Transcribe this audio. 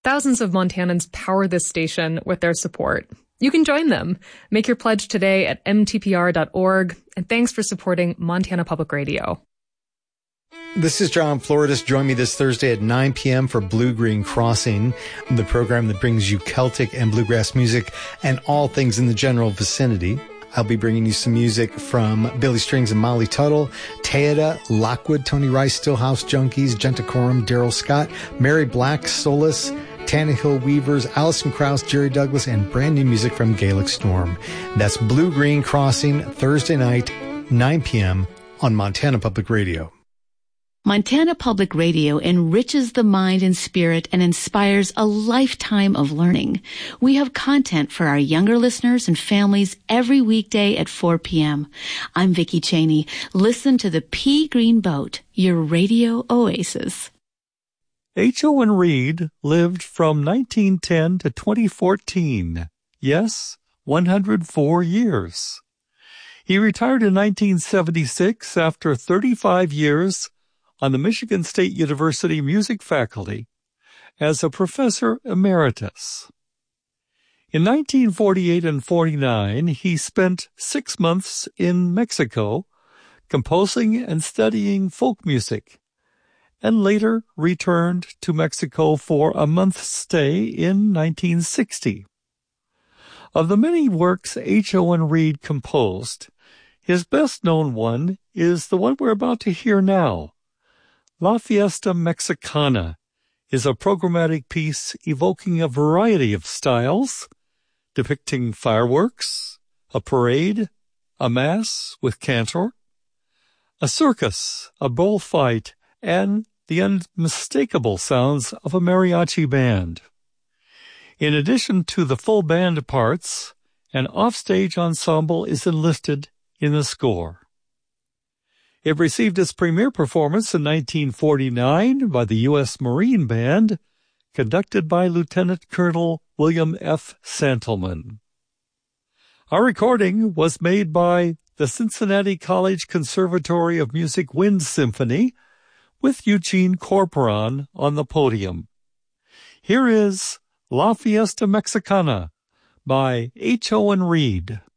Thousands of Montanans power this station with their support. You can join them. Make your pledge today at mtpr.org. And thanks for supporting Montana Public Radio. This is John Floridas. Join me this Thursday at 9 p.m. for Blue Green Crossing, the program that brings you Celtic and bluegrass music and all things in the general vicinity. I'll be bringing you some music from Billy Strings and Molly Tuttle, Teada, Lockwood, Tony Rice, Stillhouse Junkies, Gentacorum, Daryl Scott, Mary Black, Solace, Tannehill Weavers, Allison Krauss, Jerry Douglas, and brand new music from Gaelic Storm. That's Blue Green Crossing, Thursday night, 9 p.m. on Montana Public Radio. Montana Public Radio enriches the mind and spirit and inspires a lifetime of learning. We have content for our younger listeners and families every weekday at 4 p.m. I'm Vicki Cheney. Listen to the Pea Green Boat, your radio oasis. H. Owen Reed lived from 1910 to 2014. Yes, 104 years. He retired in 1976 after 35 years on the Michigan State University music faculty as a professor emeritus. In 1948 and 49, he spent 6 months in Mexico composing and studying folk music, and later returned to Mexico for a month's stay in 1960. Of the many works H. Owen Reed composed, his best-known one is the one we're about to hear now. La Fiesta Mexicana is a programmatic piece evoking a variety of styles, depicting fireworks, a parade, a mass with cantor, a circus, a bullfight, and the unmistakable sounds of a mariachi band. In addition to the full band parts, an offstage ensemble is enlisted in the score. It received its premiere performance in 1949 by the U.S. Marine Band, conducted by Lieutenant Colonel William F. Santelman. Our recording was made by the Cincinnati College Conservatory of Music Wind Symphony, with Eugene Corporon on the podium. Here is La Fiesta Mexicana by H. Owen Reed.